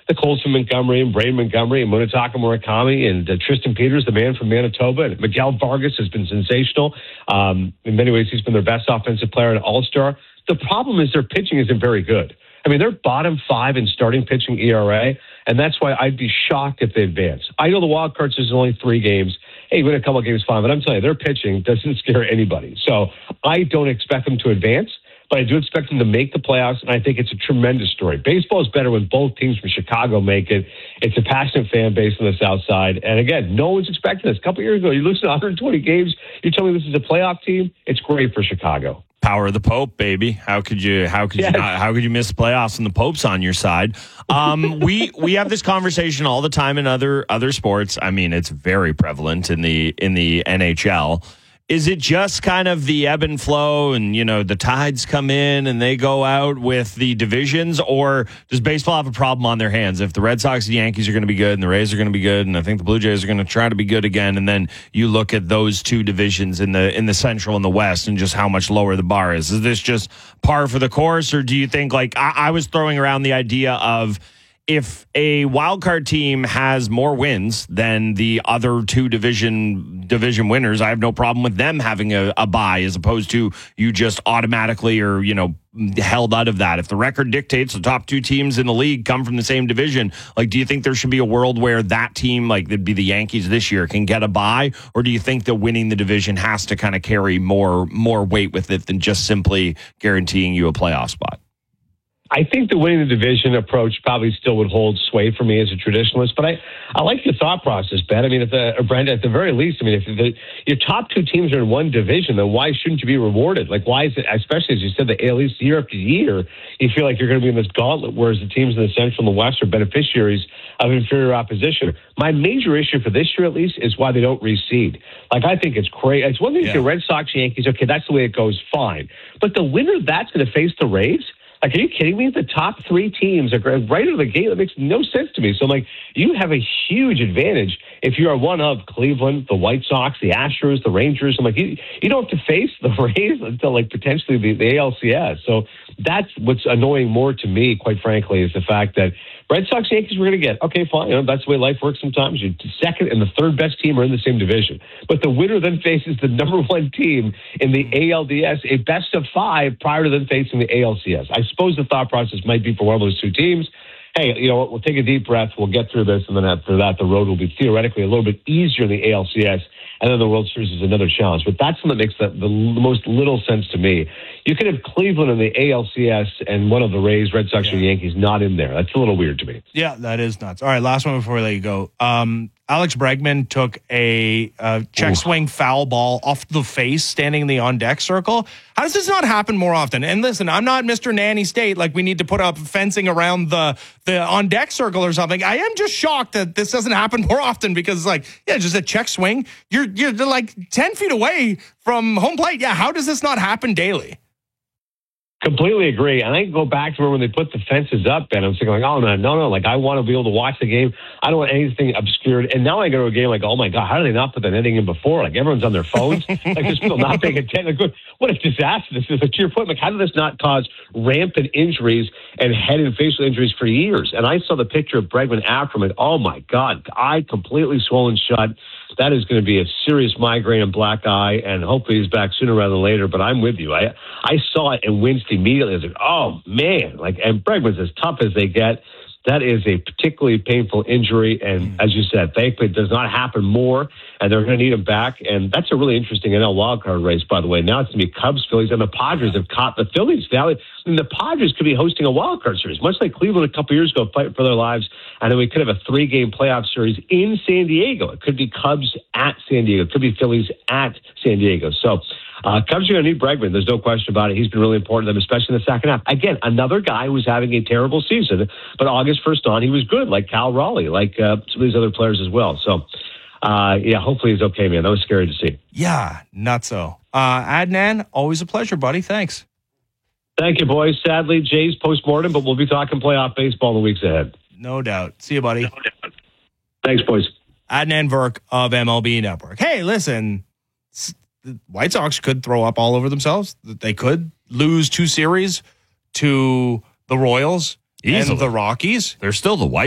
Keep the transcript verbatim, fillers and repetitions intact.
the Colson Montgomery and Braden Montgomery and Munetaka Murakami and uh, Tristan Peters, the man from Manitoba, and Miguel Vargas has been sensational. Um, in many ways, he's been their best offensive player at All-Star. The problem is their pitching isn't very good. I mean, they're bottom five in starting pitching E R A, and that's why I'd be shocked if they advance. I know the wild card is only three games. Hey, win a couple of games, fine, but I'm telling you, their pitching doesn't scare anybody. So I don't expect them to advance, but I do expect them to make the playoffs, and I think it's a tremendous story. Baseball is better when both teams from Chicago make it. It's a passionate fan base on the South Side, and again, no one's expecting this. A couple years ago, you lose to one hundred twenty games, you're telling me this is a playoff team? It's great for Chicago. Power of the Pope, baby. How could you? How could yes. you? Not, how could you miss playoffs and the Pope's on your side? Um, we we have this conversation all the time in other other sports. I mean, it's very prevalent in the in the N H L. Is it just kind of the ebb and flow, and you know the tides come in and they go out with the divisions, or does baseball have a problem on their hands? If the Red Sox and Yankees are going to be good, and the Rays are going to be good, and I think the Blue Jays are going to try to be good again, and then you look at those two divisions in the in the Central and the West, and just how much lower the bar is. Is this just par for the course, or do you think like I, I was throwing around the idea of, if a wild card team has more wins than the other two division division winners, I have no problem with them having a, a bye, as opposed to you just automatically or, you know, held out of that. If the record dictates the top two teams in the league come from the same division, like, do you think there should be a world where that team, like it'd be the Yankees this year, can get a bye? Or do you think that winning the division has to kind of carry more more weight with it than just simply guaranteeing you a playoff spot? I think the winning the division approach probably still would hold sway for me as a traditionalist, but I, I like your thought process, Ben. I mean, if the, or Brenda, at the very least, I mean, if the, your top two teams are in one division, then why shouldn't you be rewarded? Like, why is it, especially as you said, the A L East year after year, you feel like you're going to be in this gauntlet, whereas the teams in the Central and the West are beneficiaries of inferior opposition. My major issue for this year, at least, is why they don't reseed. Like, I think it's crazy. It's one thing if you're Red Sox, Yankees, okay, that's the way it goes, fine. But the winner that's going to face the Rays? Like, are you kidding me? The top three teams are right out of the gate. That makes no sense to me. So, I'm like, you have a huge advantage if you are one of Cleveland, the White Sox, the Astros, the Rangers. I'm like, you, you don't have to face the Rays until, like, potentially the, the A L C S. So that's what's annoying more to me, quite frankly, is the fact that Red Sox, Yankees, we're going to get. Okay, fine. You know, that's the way life works sometimes. Your second and the third best team are in the same division. But the winner then faces the number one team in the A L D S, a best of five prior to them facing the A L C S. I suppose the thought process might be for one of those two teams, hey, you know what, we'll take a deep breath, we'll get through this, and then after that, the road will be theoretically a little bit easier in the A L C S, and then the World Series is another challenge. But that's something that makes the, the most little sense to me. You could have Cleveland in the A L C S and one of the Rays, Red Sox, yeah. or Yankees not in there. That's a little weird to me. Yeah, that is nuts. All right, last one before we let you go. Um, Alex Bregman took a uh, check Ooh. swing foul ball off the face standing in the on-deck circle. How does this not happen more often? And listen, I'm not Mister Nanny State, like we need to put up fencing around the, the on-deck circle or something. I am just shocked that this doesn't happen more often because, like, yeah, just a check swing. You're, you're like ten feet away from home plate. Yeah, how does this not happen daily? Completely agree. And I go back to when they put the fences up, and I'm thinking, like, oh, no, no, no. Like, I want to be able to watch the game. I don't want anything obscured. And now I go to a game like, oh, my God, how did they not put that netting in before? Like, everyone's on their phones. Like, there's people not paying attention. Like, what a disaster this is. Like, to your point, like, how did this not cause rampant injuries and head and facial injuries for years? And I saw the picture of Bregman after him, and oh, my God, eye completely swollen shut. That is going to be a serious migraine and black eye, and hopefully he's back sooner rather than later. But I'm with you. I I saw it and winced immediately. I was like, oh, man. Like, and Bregman's as tough as they get. That is a particularly painful injury. And as you said, thankfully, it does not happen more, and they're going to need him back. And that's a really interesting N L wildcard race, by the way. Now it's going to be Cubs, Phillies, and the Padres have caught the Phillies. Now, I mean, the Padres could be hosting a wildcard series, much like Cleveland a couple years ago, fighting for their lives. And then we could have a three-game playoff series in San Diego. It could be Cubs at San Diego. It could be Phillies at San Diego. So uh, Cubs are going to need Bregman. There's no question about it. He's been really important to them, especially in the second half. Again, another guy who's having a terrible season, but August first on, he was good, like Cal Raleigh, like uh, some of these other players as well. So, uh, yeah, hopefully he's okay, man. That was scary to see. Yeah, nutso. Uh, Adnan, always a pleasure, buddy. Thanks. Thank you, boys. Sadly, Jay's postmortem, but we'll be talking playoff baseball in the weeks ahead. No doubt. See you, buddy. No doubt. Thanks, boys. Adnan Virk of M L B Network. Hey, listen, the White Sox could throw up all over themselves. They could lose two series to the Royals Easily. and the Rockies. They're still the White